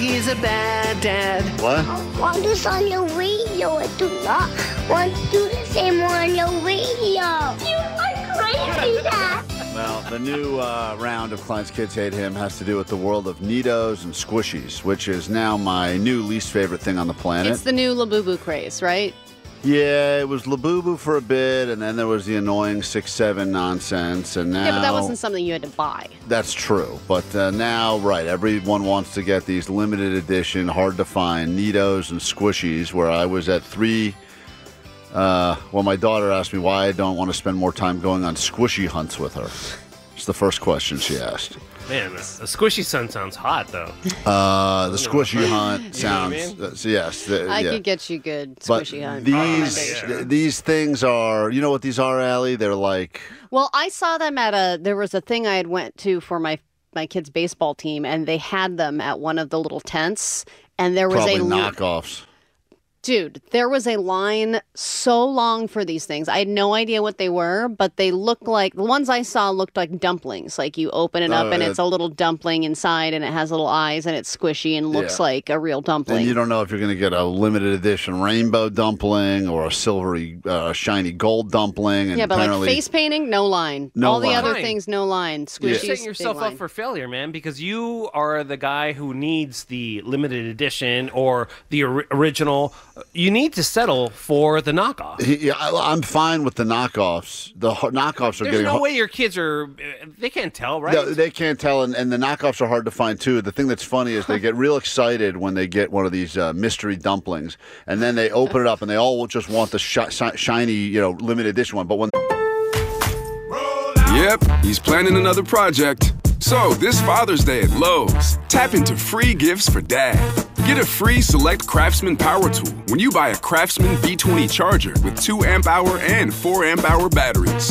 He's a bad dad. What? I want this on your radio. I do not want to do the same on your radio. You are crazy, Dad. Well, the new round of Klein's Kids Hate Him has to do with the world of Neatos and Squishies, which is now my new least favorite thing on the planet. It's the new Labubu craze, right? Yeah, it was Labubu for a bit, and then there was the annoying 6-7 nonsense, and now... Yeah, but that wasn't something you had to buy. That's true, but now, right, everyone wants to get these limited edition, hard-to-find Neatos and Squishies, where I was at 3... well, my daughter asked me why I don't want to spend more time going on squishy hunts with her. It's the first question she asked. Man, a squishy sun sounds hot, though. The squishy hunt sounds... yes. I could get you good squishy hunt. These things are... You know what these are, Allie? They're like... Well, I saw them at there was a thing I had went to for my kids' baseball team, and they had them at one of the little tents, and there was probably knockoffs. Dude, there was a line so long for these things. I had no idea what they were, but they looked like, the ones I saw looked like dumplings. Like you open it up and it's a little dumpling inside and it has little eyes and it's squishy and looks like a real dumpling. And you don't know if you're going to get a limited edition rainbow dumpling or a silvery, shiny gold dumpling. And yeah, but like face painting, no line. No All the line. other things, no line. Squishies, You're setting yourself up for failure, man, because you are the guy who needs the limited edition or the original. You need to settle for the knockoff. Yeah, I'm fine with the knockoffs. The knockoffs are There's getting... no way your kids are... They can't tell, right? No, they can't tell, and the knockoffs are hard to find, too. The thing that's funny is they get real excited when they get one of these mystery dumplings, and then they open it up, and they all just want the shiny, limited edition one. But when... Yep, he's planning another project. So, this Father's Day at Lowe's, tap into free gifts for Dad. Get a free Select Craftsman power tool when you buy a Craftsman B20 charger with 2 amp-hour and 4 amp-hour batteries.